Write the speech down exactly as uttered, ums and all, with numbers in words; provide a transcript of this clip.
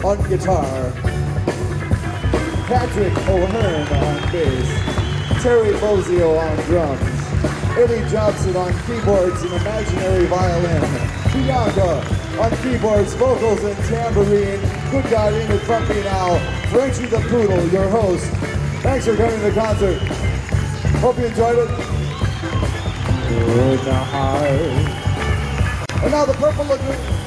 on guitar, Patrick O'Hearn on bass, Terry Bozio on drums, Eddie Johnson on keyboards and imaginary violin, Bianca on keyboards, vocals, and tambourine. Good God, in front of me now, Frenchie the Poodle, your host. Thanks for coming to the concert. Hope you enjoyed it. Good night. And now the Purple Lagoon.